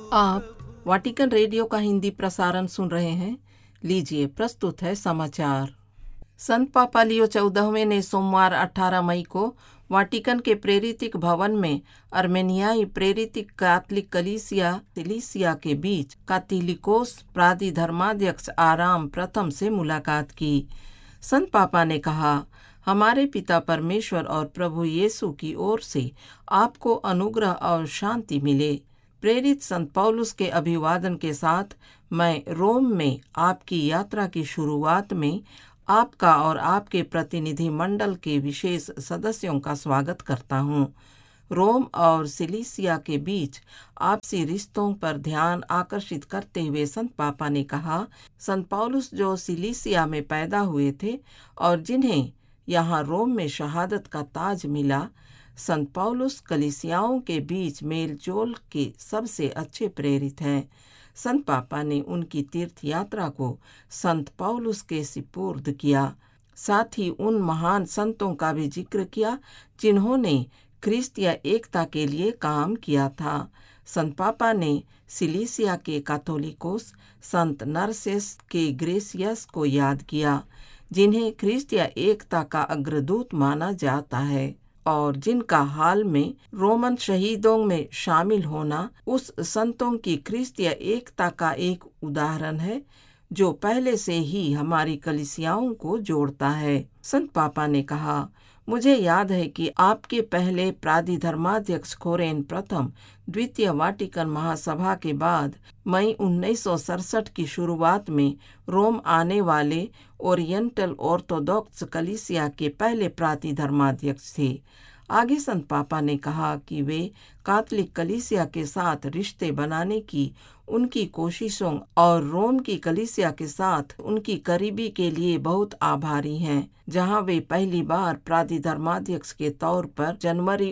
आप Vatican radio का हिंदी प्रसारण सुन रहे हैं। लीजिए, प्रस्तुत है समाचार। संत पापा लियो 14वें ने सोमवार 18 मई को वाटिकन के प्रेरितिक भवन में अर्मेनियाई प्रेरितिक कैथोलिक कलीसिया सिलिसिया के बीच काथिलिकोस प्रादि धर्माध्यक्ष आराम प्रथम से मुलाकात की। संत पापा ने कहा, हमारे पिता परमेश्वर और प्रभु यीशु की ओर से आपको अनुग्रह और शांति मिले। प्रेरित संत पौलुस के अभिवादन के साथ मैं रोम में आपकी यात्रा की शुरुआत में आपका और आपके प्रतिनिधि मंडल के विशेष सदस्यों का स्वागत करता हूँ। रोम और सिलिसिया के बीच आपसी रिश्तों पर ध्यान आकर्षित करते हुए संत पापा ने कहा, संत पौलुस जो सिलिसिया में पैदा हुए थे और जिन्हें यहाँ रोम में शहादत का ताज मिला, संत पौलुस कलीसियाओं के बीच मेलजोल के सबसे अच्छे प्रेरित हैं। संत पापा ने उनकी तीर्थ यात्रा को संत पौलुस के सिपुर्द किया। साथ ही उन महान संतों का भी जिक्र किया जिन्होंने ख्रिस्तीय एकता के लिए काम किया था। संत पापा ने सिलिसिया के कैथोलिकोस संत नरसेस के ग्रेसियस को याद किया, जिन्हें ख्रिस्तीय एकता का अग्रदूत माना जाता है और जिनका हाल में रोमन शहीदों में शामिल होना उस संतों की ख्रिस्तीय एकता का एक उदाहरण है जो पहले से ही हमारी कलीसियाओं को जोड़ता है। संत पापा ने कहा, मुझे याद है कि आपके पहले प्रादि धर्माध्यक्ष कोरेन प्रथम द्वितीय वाटिकन महासभा के बाद मई 1967 की शुरुआत में रोम आने वाले ओरिएंटल ऑर्थोडॉक्स कलीसिया के पहले प्रादि धर्माध्यक्ष थे। आगे संत पापा ने कहा कि वे कैथोलिक कलीसिया के साथ रिश्ते बनाने की उनकी कोशिशों और रोम की कलीसिया के साथ उनकी करीबी के लिए बहुत आभारी हैं, जहां वे पहली बार प्रादि धर्माध्यक्ष के तौर पर जनवरी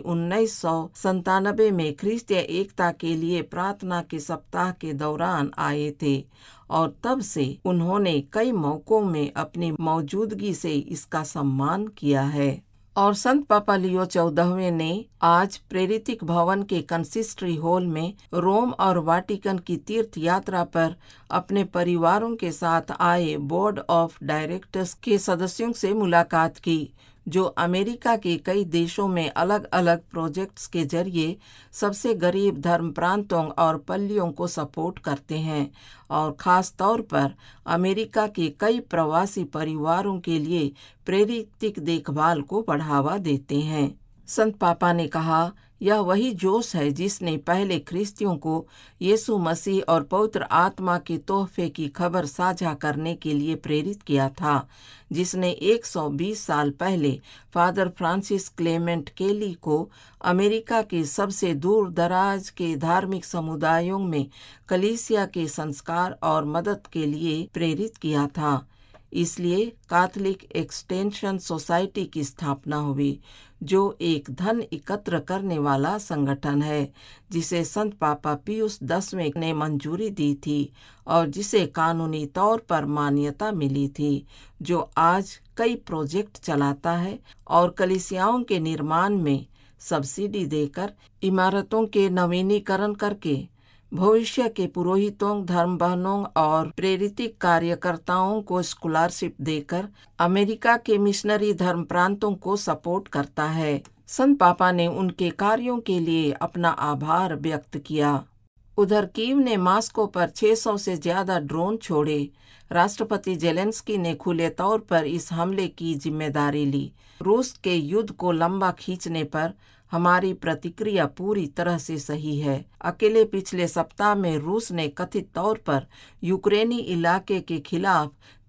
1997 में ख्रिस्तीय एकता के लिए प्रार्थना के सप्ताह के दौरान आए थे और तब से उन्होंने कई मौकों में अपनी मौजूदगी से इसका सम्मान किया है। और संत पापा लियो 14वें ने आज प्रेरितिक भवन के कंसिस्ट्री हॉल में रोम और वाटिकन की तीर्थ यात्रा पर अपने परिवारों के साथ आए बोर्ड ऑफ डायरेक्टर्स के सदस्यों से मुलाकात की, जो अमेरिका के कई देशों में अलग अलग प्रोजेक्ट्स के जरिए सबसे गरीब धर्म प्रांतों और पल्लियों को सपोर्ट करते हैं और ख़ास तौर पर अमेरिका के कई प्रवासी परिवारों के लिए प्रेरितिक देखभाल को बढ़ावा देते हैं। संत पापा ने कहा, यह वही जोश है जिसने पहले ख्रिस्तियों को यीशु मसीह और पवित्र आत्मा के तोहफे की खबर साझा करने के लिए प्रेरित किया था, जिसने 120 साल पहले फादर फ्रांसिस क्लेमेंट केली को अमेरिका के सबसे दूर दराज के धार्मिक समुदायों में कलीसिया के संस्कार और मदद के लिए प्रेरित किया था। इसलिए कैथोलिक एक्सटेंशन सोसाइटी की स्थापना हुई, जो एक धन एकत्र करने वाला संगठन है, जिसे संत पापा पियुस 10वें ने मंजूरी दी थी और जिसे कानूनी तौर पर मान्यता मिली थी, जो आज कई प्रोजेक्ट चलाता है और कलीसियाओं के निर्माण में सब्सिडी देकर, इमारतों के नवीनीकरण करके, भविष्य के पुरोहितों, धर्म बहनों और प्रेरितिक कार्यकर्ताओं को स्कॉलरशिप देकर अमेरिका के मिशनरी धर्म प्रांतों को सपोर्ट करता है। संत पापा ने उनके कार्यों के लिए अपना आभार व्यक्त किया। उधर कीव ने मास्को पर 600 से ज्यादा ड्रोन छोड़े। राष्ट्रपति जेलेंस्की ने खुले तौर पर इस हमले की जिम्मेदारी ली। रूस के युद्ध को लंबा खींचने पर हमारी प्रतिक्रिया पूरी तरह से सही है। अकेले पिछले सप्ताह में रूस ने कथित तौर पर यूक्रेनी इलाके के खिलाफ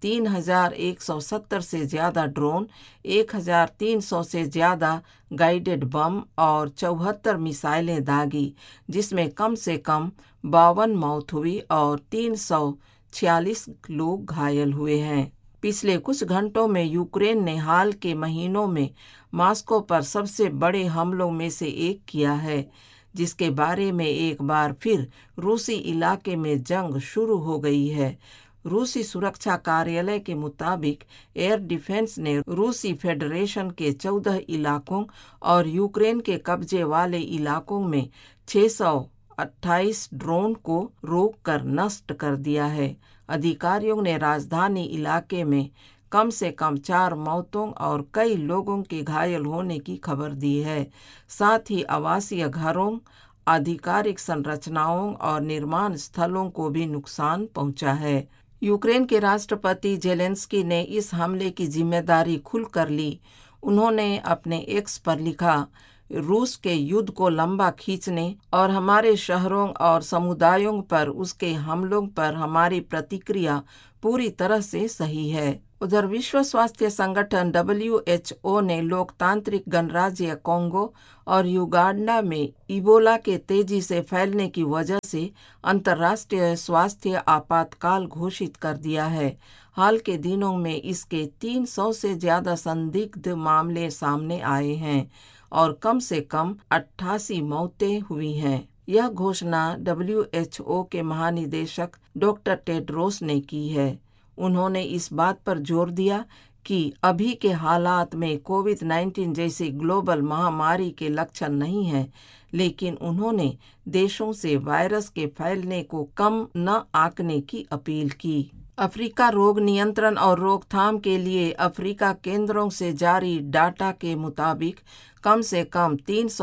3170 से ज्यादा ड्रोन, 1300 से ज्यादा गाइडेड बम और 74 मिसाइलें दागी, जिसमें कम से कम 52 मौत हुई और 346 लोग घायल हुए हैं। पिछले कुछ घंटों में यूक्रेन ने हाल के महीनों में मास्को पर सबसे बड़े हमलों में से एक किया है, जिसके बारे में एक बार फिर रूसी इलाके में जंग शुरू हो गई है। रूसी सुरक्षा कार्यालय के मुताबिक एयर डिफेंस ने रूसी फेडरेशन के 14 इलाकों और यूक्रेन के कब्जे वाले इलाकों में 600 28 ड्रोन को रोककर नष्ट कर दिया है। अधिकारियों ने राजधानी इलाके में कम से कम 4 मौतों और कई लोगों के घायल होने की खबर दी है। साथ ही आवासीय घरों, आधिकारिक संरचनाओं और निर्माण स्थलों को भी नुकसान पहुंचा है। यूक्रेन के राष्ट्रपति जेलेंस्की ने इस हमले की जिम्मेदारी खुलकर ली। उन्होंने अपने एक्स पर लिखा, रूस के युद्ध को लंबा खींचने और हमारे शहरों और समुदायों पर उसके हमलों पर हमारी प्रतिक्रिया पूरी तरह से सही है। उधर विश्व स्वास्थ्य संगठन WHO ने लोकतांत्रिक गणराज्य कोंगो और युगांडा में इबोला के तेजी से फैलने की वजह से अंतर्राष्ट्रीय स्वास्थ्य आपातकाल घोषित कर दिया है। हाल के दिनों में इसके 300 से ज्यादा संदिग्ध मामले सामने आए हैं और कम से कम 88 मौतें हुई हैं। यह घोषणा WHO के महानिदेशक डॉक्टर टेड्रोस ने की है। उन्होंने इस बात पर जोर दिया कि अभी के हालात में कोविड-19 जैसी ग्लोबल महामारी के लक्षण नहीं हैं, लेकिन उन्होंने देशों से वायरस के फैलने को कम न आंकने की अपील की। अफ्रीका रोग नियंत्रण और रोकथाम के लिए अफ्रीका केंद्रों से जारी डाटा के मुताबिक कम से कम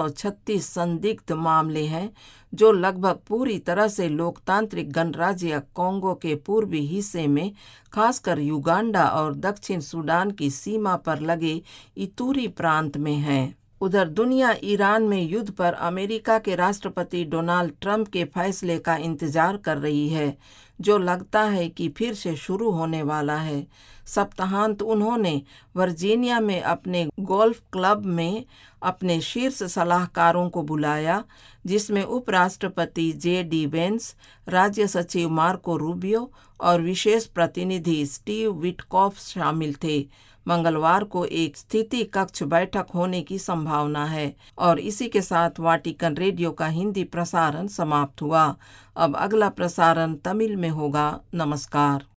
336 संदिग्ध मामले हैं, जो लगभग पूरी तरह से लोकतांत्रिक गणराज्य कोंगो के पूर्वी हिस्से में, खासकर युगांडा और दक्षिण सूडान की सीमा पर लगे इतूरी प्रांत में हैं। उधर दुनिया ईरान में युद्ध पर अमेरिका के राष्ट्रपति डोनाल्ड ट्रंप के फैसले का इंतजार कर रही है, जो लगता है कि फिर से शुरू होने वाला है। सप्ताहांत उन्होंने वर्जीनिया में अपने गोल्फ क्लब में अपने शीर्ष सलाहकारों को बुलाया, जिसमें उपराष्ट्रपति JD वेंस, राज्य सचिव मार्को रूबियो और विशेष प्रतिनिधि स्टीव विटकॉफ शामिल थे। मंगलवार को एक स्थिति कक्ष बैठक होने की संभावना है। और इसी के साथ वाटिकन रेडियो का हिंदी प्रसारण समाप्त हुआ। अब अगला प्रसारण तमिल में होगा। नमस्कार।